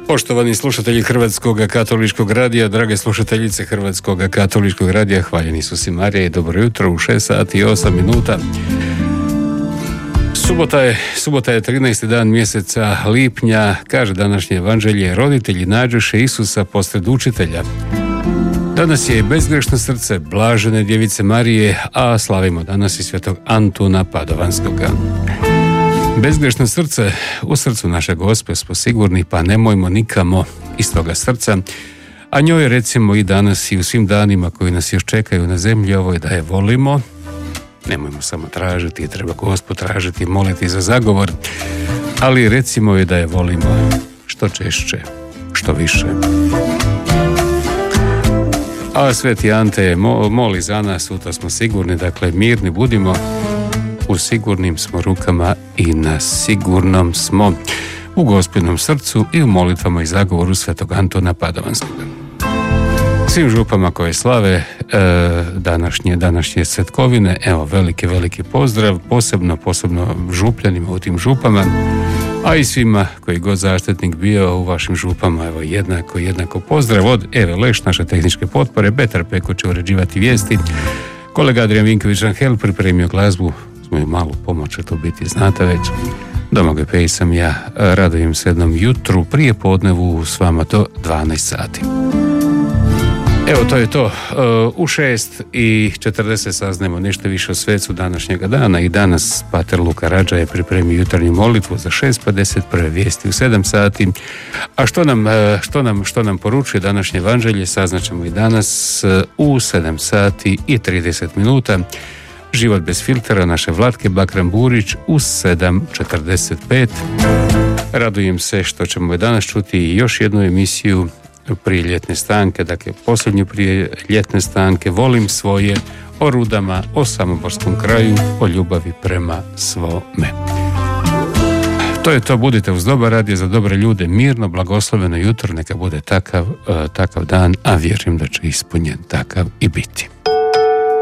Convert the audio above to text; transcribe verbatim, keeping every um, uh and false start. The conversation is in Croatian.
Poštovani slušatelji Hrvatskog katoličkog radija, drage slušateljice Hrvatskog katoličkog radija, hvaljeni su si Marija i dobro jutro u šest sati i osam minuta. Subota je, subota je trinaesti dan mjeseca lipnja, kaže današnje evanđelje, roditelji nađoše Isusa posred učitelja. Danas je bezgrešno srce blažene djevice Marije, a slavimo danas i svetog Antuna Padovanskoga. Bezgrešno srce, u srcu naše Gospe smo sigurni, pa nemojmo nikamo iz toga srca, a njoj recimo i danas i u svim danima koji nas još čekaju na zemlji ovoj da je volimo. Nemojmo samo tražiti, treba Gospu tražiti, moliti za zagovor, ali recimo je da je volimo što češće, što više. A sveti Ante moli za nas, u to smo sigurni, dakle mirni budimo, u sigurnim smo rukama i na sigurnom smo u Gospinom srcu i u molitvama i zagovoru svetog Antuna Padovanskoga. Svim župama koje slave e, današnje, današnje svetkovine, evo veliki, veliki pozdrav, posebno, posebno župljanima u tim župama, a i svima koji god zaštitnik bio u vašim župama, evo jednako, jednako pozdrav od Eve Leš, naše tehničke potpore, Petar Peko će uređivati vijesti, kolega Adrian Vinković-Rangel pripremio glazbu, moju malu pomoć će to biti, znate već. Domagoj Pej sam ja, radujem se jednom jutru prije podnevu s vama do dvanaest sati. Evo, to je to. U šest i četrdeset saznajemo nešto više o svecu današnjega dana i danas pater Luka Rađa je pripremio jutarnju molitvu za šest pedeset, prve vijesti u sedam sati. A što nam, što nam, što nam poručuje današnje evanđelje saznaćemo i danas u sedam sati i trideset minuta. Život bez filtera naše Vlatke Bakran Burić u sedam četrdeset pet. Radujem se što ćemo danas čuti još jednu emisiju prije ljetne stanke, dakle posljednju prije ljetne stanke, volim svoje, o rudama, o samoborskom kraju, o ljubavi prema svome. To je to, budite uz dobar radije za dobre ljude, mirno, blagosloveno jutro, neka bude takav, uh, takav dan, a vjerujem da će ispunjen takav i biti.